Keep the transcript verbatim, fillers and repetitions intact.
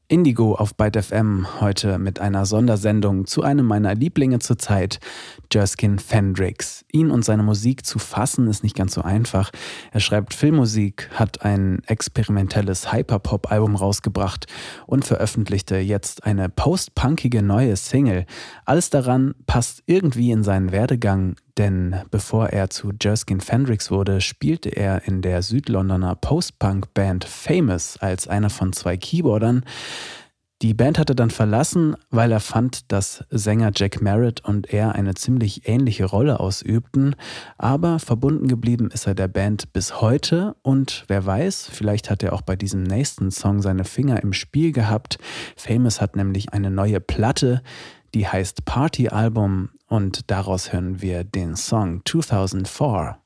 Indigo auf Byte F M, heute mit einer Sondersendung zu einem meiner Lieblinge zurzeit, Jerskin Fendrix. Ihn und seine Musik zu fassen ist nicht ganz so einfach. Er schreibt Filmmusik, hat ein experimentelles Hyperpop-Album rausgebracht und veröffentlichte jetzt eine post-punkige neue Single. Alles daran passt irgendwie in seinen Werdegang, denn bevor er zu Jerskin Fendrix wurde, spielte er in der Südlondoner Post-Punk-Band Famous als einer von zwei Keyboardern. Die Band hatte dann verlassen, weil er fand, dass Sänger Jack Merritt und er eine ziemlich ähnliche Rolle ausübten, aber verbunden geblieben ist er der Band bis heute und wer weiß, vielleicht hat er auch bei diesem nächsten Song seine Finger im Spiel gehabt. Famous hat nämlich eine neue Platte, die heißt Party Album und daraus hören wir den Song zweitausendvier.